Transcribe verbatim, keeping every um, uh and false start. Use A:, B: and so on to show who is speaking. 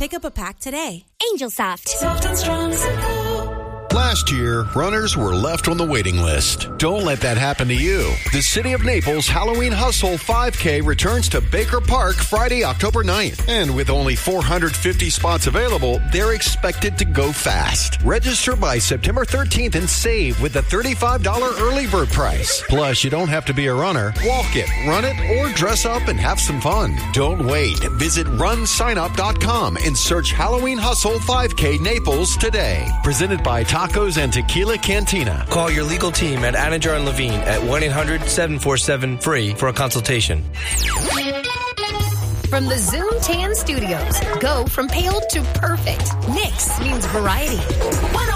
A: Pick up a pack today.
B: Angel Soft.
C: Soft and strong, simple.
D: Last year, runners were left on the waiting list. Don't let that happen to you. The City of Naples Halloween Hustle five K returns to Baker Park Friday, October ninth. And with only four hundred fifty spots available, they're expected to go fast. Register by September thirteenth and save with the thirty-five dollars early bird price. Plus, you don't have to be a runner. Walk it, run it, or dress up and have some fun. Don't wait. Visit run sign up dot com and search Halloween Hustle five K Naples today. Presented by Tacos and Tequila Cantina.
E: Call your legal team at Anidjar and Levine at one eight hundred seven four seven free for a consultation.
F: From the Zoom Tan Studios, go from pale to perfect. Nix means variety.